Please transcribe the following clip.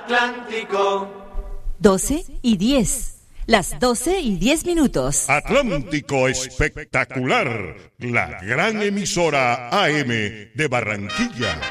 Atlántico. 12:10. Las 12:10. Atlántico Espectacular, la gran emisora AM de Barranquilla.